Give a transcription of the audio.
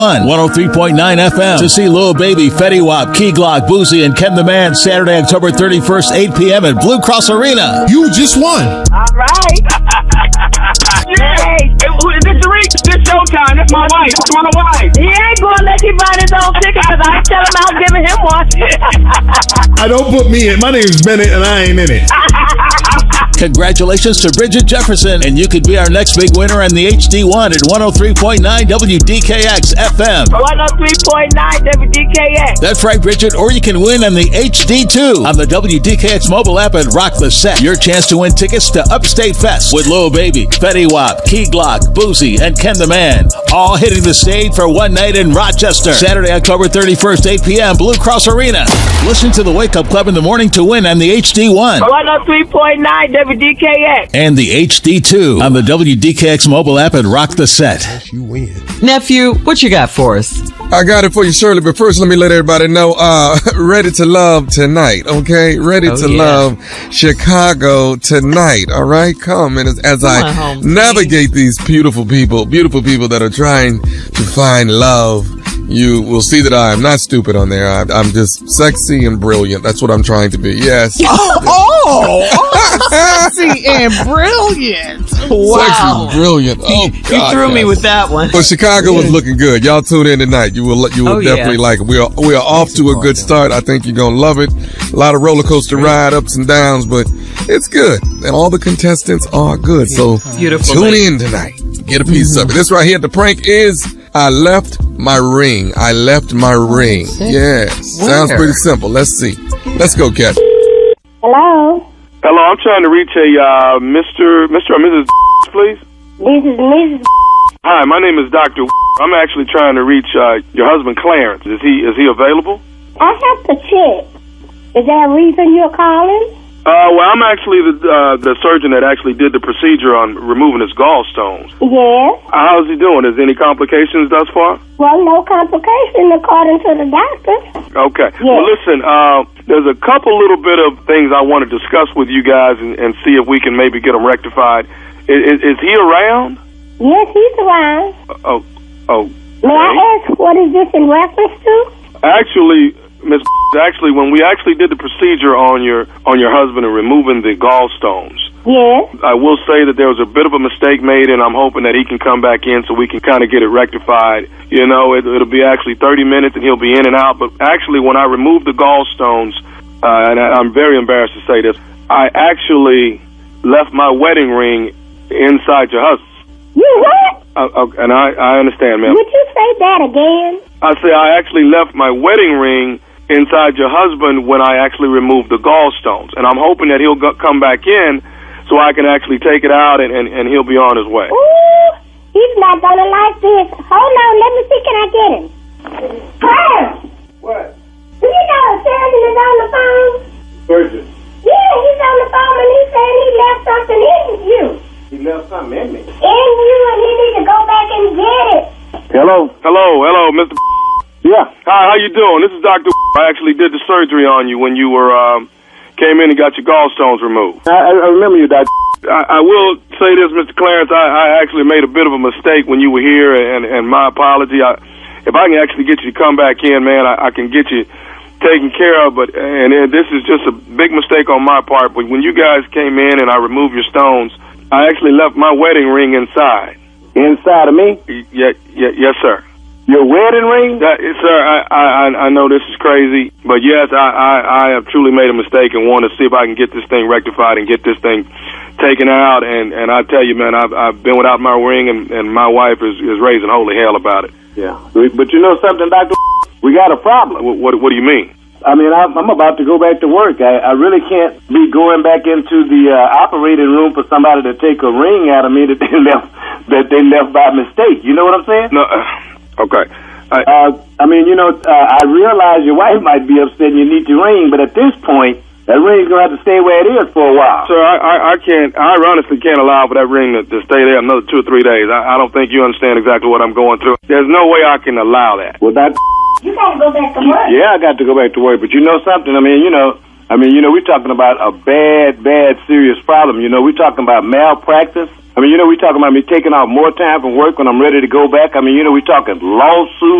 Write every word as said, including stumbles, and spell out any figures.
one oh three point nine F M to see Lil Baby, Fetty Wap, Key Glock, Boozy, and Ken the Man Saturday, October thirty-first, eight p.m. at Blue Cross Arena. You just won. All right. Yay. Is this Reek? This showtime. That's my wife. That's my wife. He ain't going to let you buy his own ticket because I tell him I'm giving him one. I don't put me in. My name's Bennett and I ain't in it. Congratulations to Bridget Jefferson, and you could be our next big winner in the H D one at one oh three point nine W D K X F M. one oh three point nine W D K X. That's right, Bridget. Or you can win on the H D two on the W D K X mobile app and Rock the Set. Your chance to win tickets to Upstate Fest with Lil Baby, Fetty Wap, Key Glock, Boozy, and Ken the Man. All hitting the stage for one night in Rochester. Saturday, October thirty-first, eight p.m. Blue Cross Arena. Listen to the Wake Up Club in the morning to win on the H D one. one oh three point nine W D K X. And the H D two on the W D K X mobile app and Rock the Set. You win. Nephew, what you got for us? I got it for you, Shirley, but first let me let everybody know, uh, Ready to Love tonight, okay? Ready oh, to yeah. Love Chicago tonight, all right? Come, and as, as I on, home, navigate these beautiful people, beautiful people that are trying to find love, you will see that I am not stupid on there. I, I'm just sexy and brilliant. That's what I'm trying to be, yes. Oh, oh, oh sexy and brilliant. Wow. Sexy and brilliant. Oh, you God, threw yes. me with that one. But Chicago was looking good. Y'all tune in tonight. You will you will Oh, definitely yeah. like it. We are we are off to a good start. I think you're gonna love it. A lot of roller coaster ride ups and downs, but it's good. And all the contestants are good. So Beautiful tune lady. in tonight. Get a piece of it. This right here, the prank is I left my ring. I left my ring. Yes. Sounds Where? pretty simple. Let's see. Let's go, Cat. Hello, Hello, I'm trying to reach a uh, Mister Mister or Missus please. this is Missus Hi, my name is Doctor I'm actually trying to reach uh, your husband Clarence. Is he is he available? I have to check. Is there a reason you're calling? Uh, well, I'm actually the uh, the surgeon that actually did the procedure on removing his gallstones. Yes. How's he doing? Is there any complications thus far? Well, no complication according to the doctor. Okay. Well, listen, uh, there's a couple little bit of things I want to discuss with you guys and, and see if we can maybe get them rectified. Is, is, is he around? Yes, he's around. Oh, oh. May I ask what is this in reference to? Actually, Miss actually, when we actually did the procedure on your on your husband and removing the gallstones, Yes. I will say that there was a bit of a mistake made, and I'm hoping that he can come back in so we can kind of get it rectified. You know, it, it'll be actually thirty minutes, and he'll be in and out. But actually, when I removed the gallstones, uh, and I, I'm very embarrassed to say this, I actually left my wedding ring inside your husband. You what? Uh, uh, and I, I understand, ma'am. Would you say that again? I say I actually left my wedding ring inside your husband when I actually removed the gallstones. And I'm hoping that he'll go, come back in so I can actually take it out and, and, and he'll be on his way. Ooh, he's not gonna like this. Hold on, let me see, can I get him? Claire! What? Do you know if Surgeon is on the phone? Surgeon? Yeah, he's on the phone and he's saying he left something in you. He left something in me. In you, and he need to go back and get it. Hello? Hello, hello, Mister Yeah. Hi, how you doing? This is Doctor I actually did the surgery on you when you were, um, came in and got your gallstones removed. I, I remember you, Doctor I, I will say this, Mister Clarence, I, I actually made a bit of a mistake when you were here, and, and my apology. I, if I can actually get you to come back in, man, I, I can get you taken care of, but and, and this is just a big mistake on my part, but when you guys came in and I removed your stones, I actually left my wedding ring inside. Inside of me? Yeah, yeah, yes, sir. Your wedding ring? That, sir, I, I, I know this is crazy, but yes, I, I, I have truly made a mistake and want to see if I can get this thing rectified and get this thing taken out. And, and I tell you, man, I've, I've been without my ring, and, and my wife is, is raising holy hell about it. Yeah. But you know something, Doctor We got a problem. What, what, what do you mean? I mean, I'm, I'm about to go back to work. I, I really can't be going back into the uh, operating room for somebody to take a ring out of me that they left that they left by mistake. You know what I'm saying? No. Uh, okay. I, uh, I mean, you know, uh, I realize your wife might be upset and you need your ring, but at this point, that ring's going to have to stay where it is for a while. Sir, I, I, I can't, I honestly can't allow for that ring to, to stay there another two or three days. I, I don't think you understand exactly what I'm going through. There's no way I can allow that. Well, that... You gotta go back to work. Yeah, I got to go back to work. But you know something? I mean, you know, I mean, you know, we're talking about a bad, bad, serious problem. You know, we're talking about malpractice. I mean, you know, we talking about me taking out more time from work when I'm ready to go back. I mean, you know, we talking lawsuits.